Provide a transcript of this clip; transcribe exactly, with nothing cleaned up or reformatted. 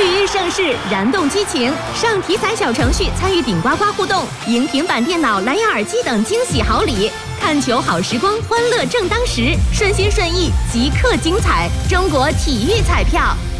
体育盛世，燃动激情，上体彩小程序参与顶呱呱互动，赢平板电脑、蓝牙耳机等惊喜好礼。看球好时光，欢乐正当时，顺心顺意，即刻精彩。中国体育彩票。